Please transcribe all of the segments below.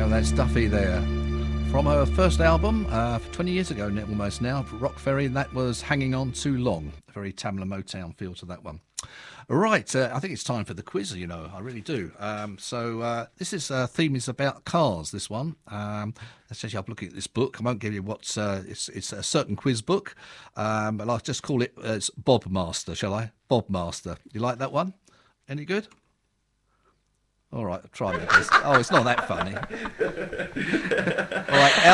know, that's Duffy there. From her first album, 20 years ago almost now, Rock Ferry, and that was Hanging On Too Long. A very Tamla Motown feel to that one. Right, I think it's time for the quiz, you know, I really do. This is theme is about cars, this one. Let's actually, I'm looking at this book. I won't give you what's, it's a certain quiz book, but I'll just call it Bob Master, shall I? Bob Master. You like that one? Any good? All right, I'll try my best. Oh, it's not that funny. All right,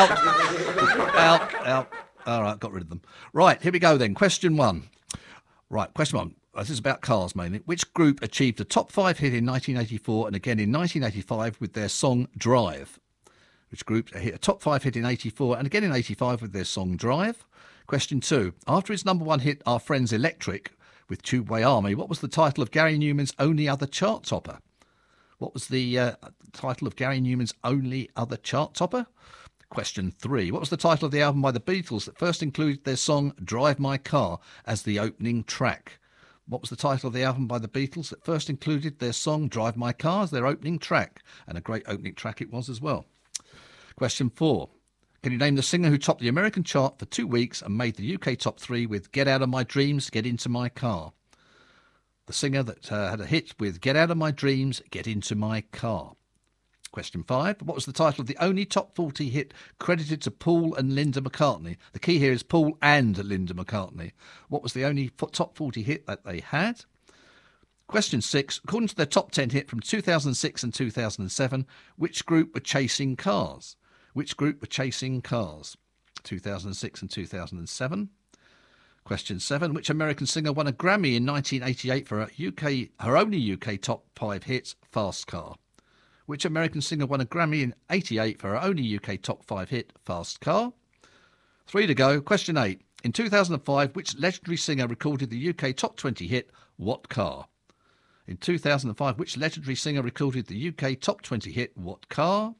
out. All right, got rid of them. Right, here we go then. Question one. Right, question one. This is about cars mainly. Which group achieved a top 5 hit in 1984 and again in 1985 with their song Drive? Which group hit a top 5 hit in 84 and again in 85 with their song Drive? Question two. After his number one hit, Our Friends Electric, with Tubeway Army, what was the title of Gary Numan's only other chart topper? What was the title of Gary Numan's only other chart topper? Question three. What was the title of the album by the Beatles that first included their song Drive My Car as the opening track? What was the title of the album by the Beatles that first included their song Drive My Car as their opening track? And a great opening track it was as well. Question four. Can you name the singer who topped the American chart for 2 weeks and made the UK top 3 with Get Out of My Dreams, Get Into My Car? The singer that had a hit with Get Out of My Dreams, Get Into My Car. Question five. What was the title of the only top 40 hit credited to Paul and Linda McCartney? The key here is Paul and Linda McCartney. What was the only top 40 hit that they had? Question six. According to their top 10 hit from 2006 and 2007, which group were chasing cars? Which group were chasing cars? 2006 and 2007. Question seven. Which American singer won a Grammy in 1988 for her only UK top 5 hit, Fast Car? Which American singer won a Grammy in 88 for her only UK top 5 hit, Fast Car? 3 to go. Question 8. In 2005, which legendary singer recorded the UK top 20 hit, What Car? In 2005, which legendary singer recorded the UK top 20 hit, What Car?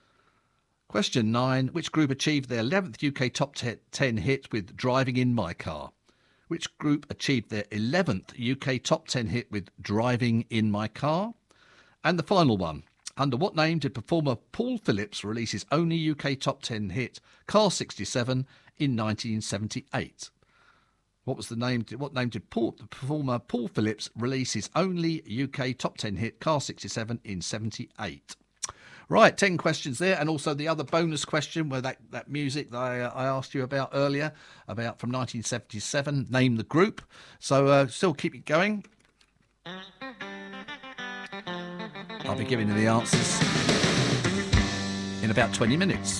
Question 9. Which group achieved their 11th UK top 10 hit with Driving in My Car? Which group achieved their 11th UK top 10 hit with Driving in My Car? And the final one. Under what name did performer Paul Phillips release his only UK top 10 hit, Car 67, in 1978? What name did performer Paul Phillips release his only UK top 10 hit, Car 67, in 78? Right, 10 questions there, and also the other bonus question where that music that I asked you about earlier, about from 1977, name the group. So still keep it going. I'll be giving you the answers in about 20 minutes.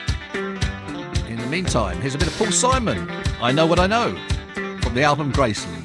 In the meantime, here's a bit of Paul Simon, I Know What I Know, from the album Graceland.